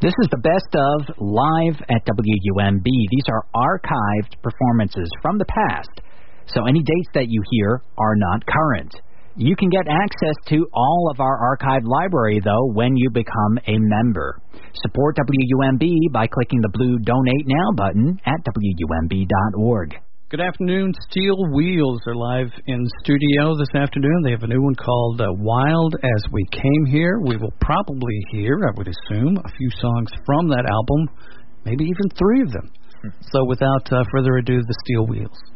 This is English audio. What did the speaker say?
This is the best of live at WUMB. These are archived performances from the past, so any dates that you hear are not current. You can get access to all of our archived library, though, when you become a member. Support WUMB by clicking the blue Donate Now button at WUMB.org. Good afternoon. Steel Wheels are live in studio this afternoon. They have a new one called Wild As We Came Here. We will probably hear, I would assume, a few songs from that album, maybe even 3 of them. So without further ado, the Steel Wheels.